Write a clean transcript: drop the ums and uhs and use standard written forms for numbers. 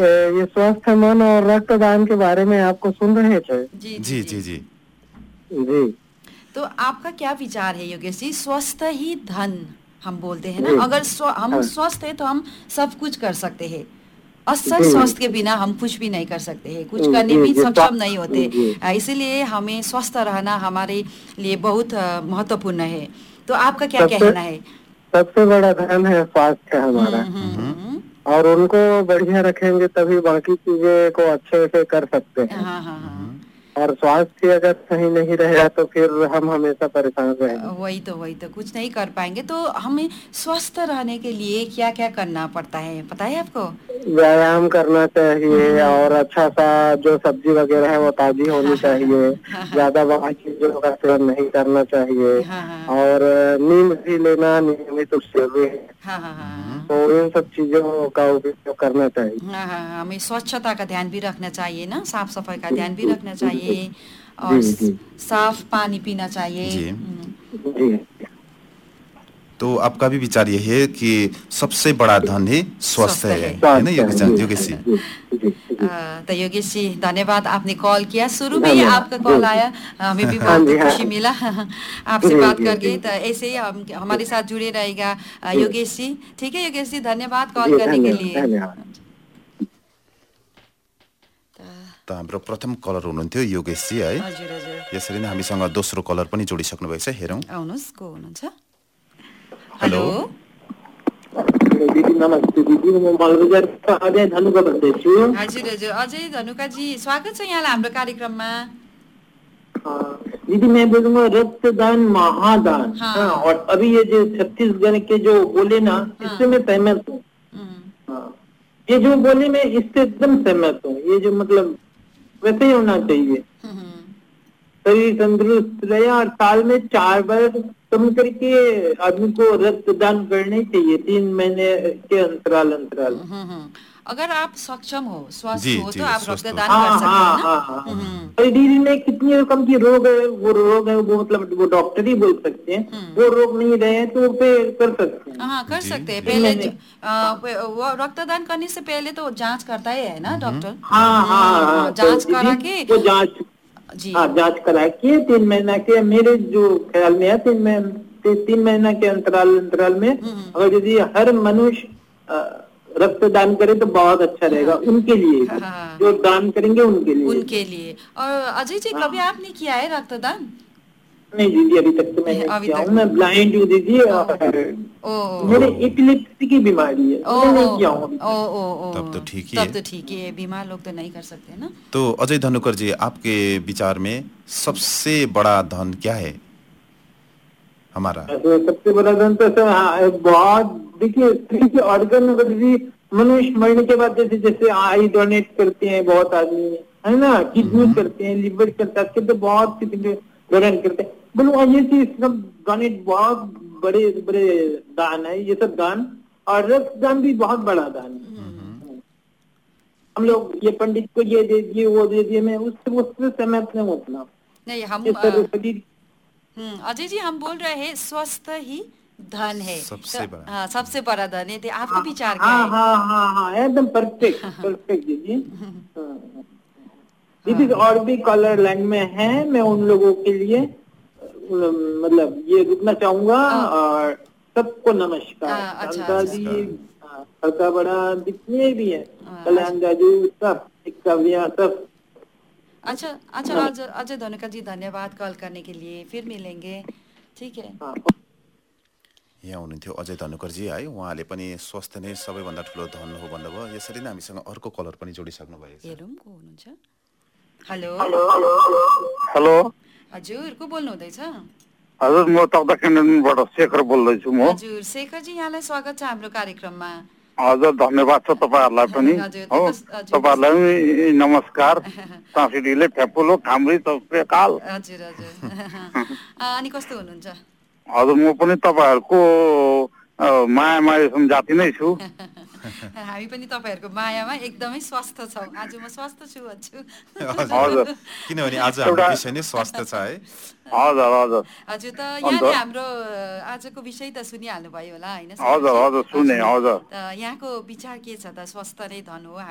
ये स्वस्थ मन और रक्तदान के बारे में आपको सुन रहे थे। जी जी जी जी। जी तो आपका क्या विचार है योगेश जी? स्वस्थ ही धन हम बोलते हैं ना, जी अगर हम हाँ स्वस्थ है तो हम सब कुछ कर सकते हैं। असल जी स्वास्थ्य के बिना हम कुछ भी नहीं कर सकते हैं, कुछ करने जी भी जी सक्षम नहीं होते। जी इसीलिए हमें स्वस्थ रहना हमारे लिए बहुत महत्वपूर्ण है। तो आपका क्या सबसे कहना है? सबसे बड़ा धन है स्वास्थ्य हमारा, हम्म। और उनको बढ़िया रखेंगे तभी बाकी चीजें को अच्छे से कर सकते हैं। हाँ हाँ हाँ। और स्वास्थ्य अगर सही नहीं रहेगा तो फिर हम हमेशा परेशान रहेंगे। वही तो कुछ नहीं कर पाएंगे। तो हमें स्वस्थ रहने के लिए क्या क्या करना पड़ता है, पता है आपको? व्यायाम करना चाहिए और अच्छा सा जो सब्जी वगैरह है वो ताजी होनी चाहिए। हाँ हाँ ज्यादा बाहर चीजों का सेवन नहीं करना चाहिए। हाँ हाँ और नींद भी लेना नियमित रूप से भी है। हाँ हाँ हाँ तो इन सब चीजों का उपयोग करना चाहिए। हाँ हाँ हाँ, हमें स्वच्छता का ध्यान भी रखना चाहिए ना, साफ सफाई का ध्यान भी जी रखना चाहिए। और जी जी साफ पानी पीना चाहिए। जी। जी तो आपका भी विचार ये है कि सबसे बड़ा धन ही स्वास्थ्य स्वास्थ्य है ना योगेश जी योगेश जी? जी जी जी तो योगेश जी धन्यवाद, आपने कॉल किया, शुरू में ही धन्यवाद आपका कॉल जी आया, हमें भी हाँ बहुत जी हाँ खुशी मिला आपसे जी बात जी करके। जी तो ऐसे ही हमारे साथ जुड़े रहेगा जी योगेश जी। ठीक है योगेश जी, धन्यवाद कॉल जी करने के धन्यवाद लिए। धन्यवाद। त हाम्रो प्रथम कलर हुनुहुन्थ्यो योगेश जी है। हजुर हजुर, यसरी नै हामीसँग दोस्रो कलर पनि जोडिसक्नु भएको छ, हेरौँ। आउनुहोस्, को हुनुहुन्छ? हेलो। हेलो। दीदी नमस्ते। दीदी म मालबजार अजय धनुका भन्दैछु। हजुर हजुर, अजय धनुका जी, स्वागत छ यहाँलाई हाम्रो कार्यक्रममा। दीदी मैं बोलूंगा रक्तदान महादान। हाँ हाँ, और अभी ये जो छत्तीसगढ़ के जो बोले ना, हाँ। इससे मैं सहमत हूँ। हम्म, हाँ, ये जो बोले मैं इससे एकदम सहमत हूँ। ये जो मतलब वैसे ही होना चाहिए। हम्म, शरीर तंदुरुस्त रहे और साल में 4 बार कम करके आदमी को रक्तदान करना ही चाहिए, 3 महीने के अंतराल अंतराल। अगर आप सक्षम हो, स्वस्थ जी हो, तो जी, आप स्वस्थ हो। रक्तदान कर हाँ सकते हैं हाँ ना। हाँ हाँ। शरीर में कितनी रकम की रोग है, वो मतलब वो डॉक्टर ही बोल सकते हैं। वो रोग नहीं रहे तो फिर कर सकते हैं। हाँ, कर जी सकते हैं। जी। पहले मैंने वो रक्तदान करने से पहले तो जांच करता है ना डॉक्टर? हाँ हाँ हाँ तो जांच करा दीदी के। वो जांच, जी। हाँ जांच करा के 3 महीना के मेरे जो ख्याल में है 3 महीना के अंतराल अंतराल में अगर यदि हर मनुष्य रक्तदान करे तो बहुत अच्छा रहेगा उनके लिए भी। हाँ, जो दान करेंगे उनके लिए भी। उनके लिए। और अजय जी, कभी हाँ आपने किया है रक्तदान? नहीं दीदी अभी तक तो मैं नहीं अभी किया तक हूँ। मैं ब्लाइंड हूँ दीदी और ओ मेरे एपिलेप्सी की बीमारी है, ओ मैं ओ नहीं किया हूँ अभी ओ तक। ओ तब तो ठीक ही तब है। तो ठीक है, बीमार लोग तो नहीं कर सकते ना। तो अजय धनुकर जी, आपके विचार में सबसे बड़ा धन क्या है हमारा? तो सबसे बड़ा धन तो सर हाँ, बहुत देखिए स्त्री के ऑर्गन अगर भी मनुष्य मरने के बाद जैसे जैसे आई डोनेट करते हैं बहुत आदमी, है ना, किडनी करते हैं, लिवर करते हैं, आजकल तो बहुत सी चीजें डोनेट करते हैं। बोलो ये चीज सब डोनेट बहुत बड़े बड़े दान है ये सब दान। और रक्तदान भी बहुत बड़ा दान है। हम लोग ये पंडित को ये दे दिए वो दे दिए, मैं उससे सहमत नहीं उतना। नहीं, ये हम सब शरीर अजय जी, हम बोल रहे हैं स्वस्थ ही धन है। सबसे तो बड़ा। हाँ, सबसे बड़ा धन है। तो आपका हाँ विचार क्या हाँ है? हाँ हाँ हाँ, एकदम परफेक्ट परफेक्ट दीदी। हाँ। दीदी हाँ और भी कॉलर लाइन में है, मैं उन लोगों के लिए मतलब ये रुकना चाहूंगा। और सबको नमस्कार, अच्छा शांता अच्छा। जी, नमस्कार। खड़का बड़ा जितने भी है, अच्छा कल्याण राजू, सब कविया सब। अच्छा अच्छा, अजय अजय धनुका जी, धन्यवाद कॉल करने के लिए, फिर मिलेंगे। ठीक है। हाँ, यहाँ हुनुहुन्थ्यो अजय धनुकर जी है। उहाँले पनि स्वास्थ्य नै सबैभन्दा ठुलो धन हो भन्नुभयो। यसरी नै हामीसँग अर्को कलर पनि जोडिसक्नु भएको छ। हेरौँ को हुनुहुन्छ। हेलो। हेलो हजुर, को बोल्नु हुँदैछ? हजुर, म तक्दा क्यान्टनबाट शेखर बोल्दैछु म। हजुर शेखर जी, यहाँलाई स्वागत छ हाम्रो कार्यक्रममा। हजुर धन्यवाद छ तपाईँहरूलाई पनि। हजुर हो हजुर तपाईँहरूलाई पनि नमस्कार। साँसिडीले ठेपुलो खाम्री तप्रेकाल। हजुर हजुर अनि कस्तो हुनुहुन्छ? हजुर म पनि तपाईँहरूको माया मायासम्म जाति नै छु। हामी पनि तपाईँहरूको मायामा एकदमै स्वस्थ छौँ। आज म स्वस्थ छु भन्छु। हजुर किनभने आज हाम्रो एउटा विषय नै स्वास्थ्य छ है। हजुर हजुर हजुर, त अन्त यहाँले हाम्रो आजको विषय त सुनिहाल्नु भयो होला होइन शेखर हजुर जी? हजुर सुने हजुर, हजुर। त यहाँको विचार के छ त? स्वस्थ नै धन हो।